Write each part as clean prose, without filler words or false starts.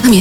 programie.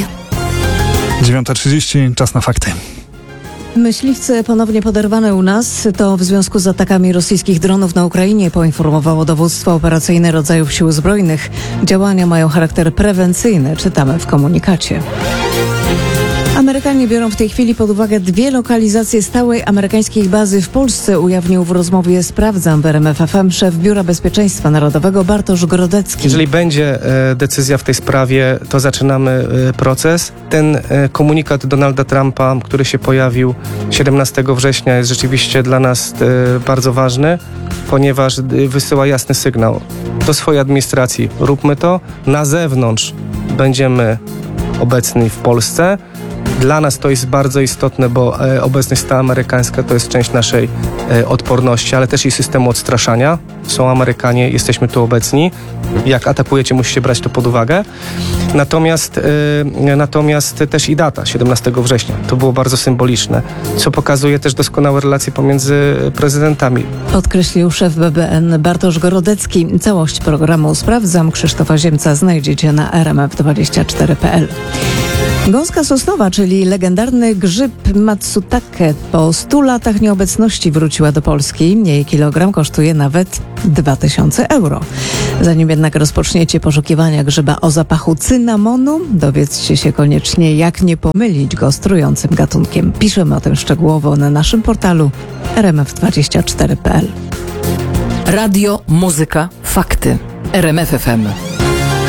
9:30, czas na fakty. Myśliwce ponownie poderwane u nas. To w związku z atakami rosyjskich dronów na Ukrainie, poinformowało dowództwo operacyjne rodzajów sił zbrojnych. Działania mają charakter prewencyjny, czytamy w komunikacie. Amerykanie biorą w tej chwili pod uwagę 2 lokalizacje stałej amerykańskiej bazy w Polsce, ujawnił w rozmowie Sprawdzam w RMF FM szef Biura Bezpieczeństwa Narodowego Bartosz Grodecki. Jeżeli będzie decyzja w tej sprawie, to zaczynamy proces. Ten komunikat Donalda Trumpa, który się pojawił 17 września, jest rzeczywiście dla nas bardzo ważny, ponieważ wysyła jasny sygnał do swojej administracji. Róbmy to. Na zewnątrz będziemy obecni w Polsce. Dla nas to jest bardzo istotne, bo obecność stała amerykańska to jest część naszej odporności, ale też i systemu odstraszania. Są Amerykanie, jesteśmy tu obecni. Jak atakujecie, musicie brać to pod uwagę. Natomiast też i data, 17 września. To było bardzo symboliczne, co pokazuje też doskonałe relacje pomiędzy prezydentami. Podkreślił szef BBN Bartosz Grodecki. Całość programu Sprawdzam Krzysztofa Ziemca znajdziecie na rmf24.pl. Gąska sosnowa, czyli legendarny grzyb matsutake, po 100 latach nieobecności wróciła do Polski. Jej kilogram kosztuje nawet 2000 euro. Zanim jednak rozpoczniecie poszukiwania grzyba o zapachu cynamonu, dowiedzcie się koniecznie, jak nie pomylić go z trującym gatunkiem. Piszemy o tym szczegółowo na naszym portalu rmf24.pl. Radio, muzyka, fakty. RMF FM.